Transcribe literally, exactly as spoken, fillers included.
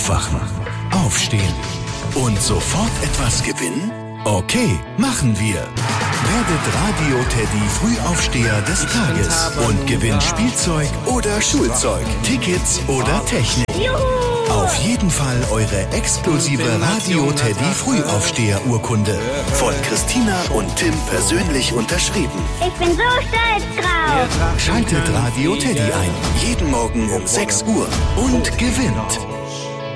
Aufwachen, aufstehen und sofort etwas gewinnen? Okay, machen wir. Werdet Radio-Teddy Frühaufsteher des Tages und gewinnt Spielzeug oder Schulzeug, Tickets oder Technik. Auf jeden Fall eure exklusive Radio-Teddy Frühaufsteher-Urkunde. Von Christina und Tim persönlich unterschrieben. Ich bin so stolz drauf. Schaltet Radio-Teddy ein. Jeden Morgen um sechs Uhr und gewinnt.